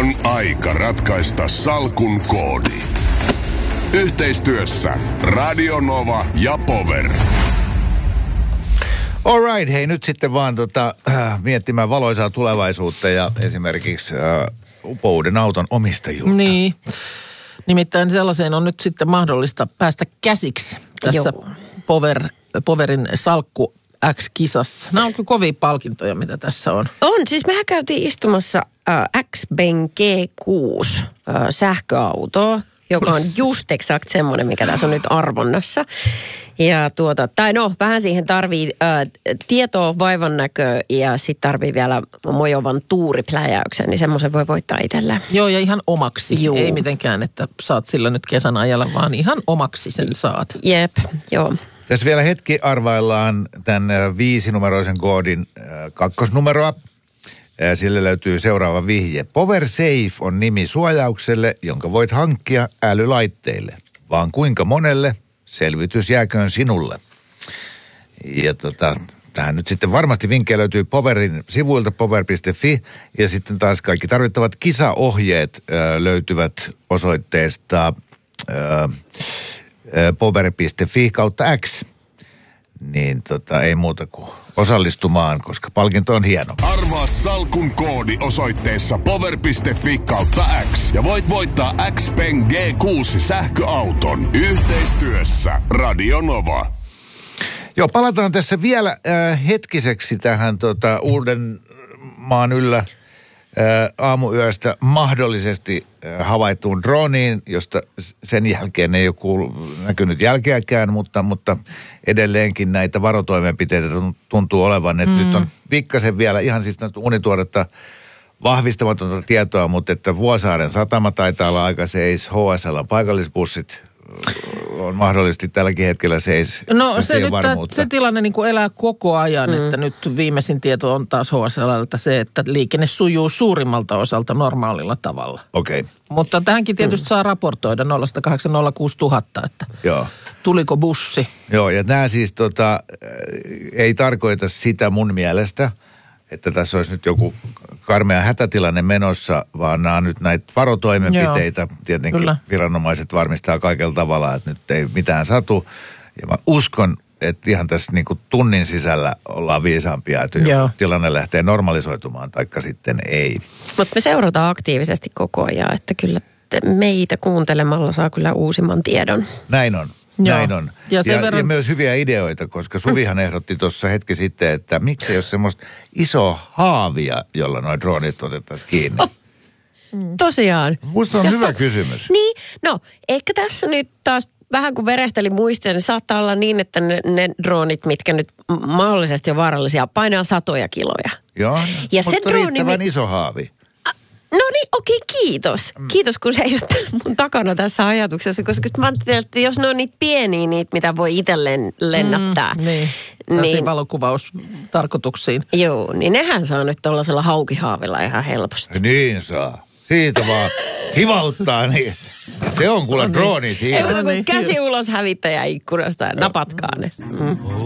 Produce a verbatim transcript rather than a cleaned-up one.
On aika ratkaista salkun koodi. Yhteistyössä Radio Nova ja Power. All right, hei nyt sitten vaan tota, äh, miettimään valoisaa tulevaisuutta ja esimerkiksi äh, upouden auton omistajuutta. Niin. Nimittäin sellaiseen on nyt sitten mahdollista päästä käsiksi tässä Power, Powerin salkku X-kisassa. Nämä on kyllä kovia palkintoja, mitä tässä on. On, siis mehän käytiin istumassa äh, X-Ben G kuusi äh, sähköautoa, joka on just exakt semmoinen, mikä tässä on nyt arvonnassa. Ja tuota, tai no, vähän siihen tarvii äh, tietoa, vaivan näköä ja sitten tarvii vielä mojovan tuuripläjäyksen, niin semmoisen voi voittaa itselleen. Joo, ja ihan omaksi. Juu. Ei mitenkään, että saat sillä nyt kesän ajalla, vaan ihan omaksi sen saat. Jep, joo. Tässä vielä hetki arvaillaan tämän viisinumeroisen koodin kakkosnumeroa. Sille löytyy seuraava vihje. Power Safe on nimi suojaukselle, jonka voit hankkia älylaitteille. Vaan kuinka monelle? Selvitys jääköön sinulle. Ja tota, tähän nyt sitten varmasti vinkkejä löytyy Powerin sivuilta power piste fi. Ja sitten taas kaikki tarvittavat kisaohjeet ö, löytyvät osoitteesta ö, power piste fi kautta X. Niin tota, ei muuta kuin osallistumaan, koska palkinto on hieno. Arvaa salkun koodi osoitteessa power piste fi kautta X. Ja voit voittaa X-Ben G kuusi sähköauton yhteistyössä Radio Nova. Joo, palataan tässä vielä äh, hetkiseksi tähän tota, uuden maan yllä äh, aamuyöstä mahdollisesti äh, havaittuun droniin, josta sen jälkeen ei ole kuulu, näkynyt jälkeäkään, mutta, mutta edelleenkin näitä varotoimenpiteitä tuntuu olevan, että mm. nyt on pikkasen vielä ihan siis unituoretta vahvistamatonta tietoa, mutta että Vuosaaren satama taitaa olla aika seis, H S L:n paikallisbussit on mahdollisesti tälläkin hetkellä seis. No se nyt se tilanne niin kuin elää koko ajan, mm. että nyt viimeisin tieto on taas H S L:ltä se, että liikenne sujuu suurimmalta osalta normaalilla tavalla. Okei. Okay. Mutta tähänkin tietysti mm. saa raportoida nolla kahdeksan nolla kuusi nolla nolla nolla että Joo. tuliko bussi. Joo, ja nämä siis tota, ei tarkoita sitä mun mielestä, että tässä olisi nyt joku karmea hätätilanne menossa, vaan nämä on nyt näitä varotoimenpiteitä. Joo, tietenkin kyllä. Viranomaiset varmistaa kaikella tavalla, että nyt ei mitään satu. Ja mä uskon, että ihan tässä niin kuin tunnin sisällä ollaan viisaampia, että joku tilanne lähtee normalisoitumaan, taikka sitten ei. Mutta me seurataan aktiivisesti koko ajan, että kyllä meitä kuuntelemalla saa kyllä uusimman tiedon. Näin on. Näin on. Ja, ja, verran... ja myös hyviä ideoita, koska Suvihan ehdotti tuossa hetki sitten, että miksi ei ole semmoista isoa haavia, jolla nuo droonit otettaisiin kiinni. Oh, tosiaan. Musta on Josta... hyvä kysymys. Niin, no ehkä tässä nyt taas vähän kun veresteli muistia, niin saattaa olla niin, että ne, ne droonit, mitkä nyt mahdollisesti on vaarallisia, painaa satoja kiloja. Joo, ja mutta se riittävän drooni... iso haavi. No niin, okei, kiitos. Mm. Kiitos, kun se ei ole mun takana tässä ajatuksessa, koska mä ajattelin, että jos ne on niitä pieniä, niitä mitä voi itselleen lennättää. Mm, niin, niin valokuvaustarkoituksiin. Joo, niin nehän saa nyt tuollaisella haukihaavilla ihan helposti. Niin saa. Siitä vaan hivauttaa, niin se on kuule drooni siinä. Ei, kun käsi ulos hävittäjä ikkunasta ja napatkaa ne. Mm.